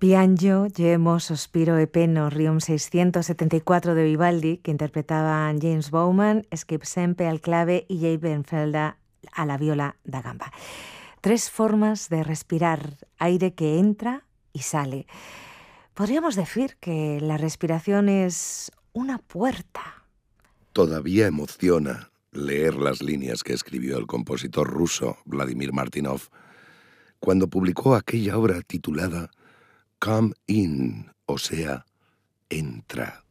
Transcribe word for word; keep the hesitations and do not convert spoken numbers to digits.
Piango, Gemo, Sospiro e Peno, Rium seiscientos setenta y cuatro de Vivaldi, que interpretaban James Bowman, Skip Sempe al clave y Jay Benfelda a la viola da gamba. Tres formas de respirar, aire que entra y sale. Podríamos decir que la respiración es una puerta. Todavía emociona leer las líneas que escribió el compositor ruso Vladimir Martynov cuando publicó aquella obra titulada Come In, o sea, entra.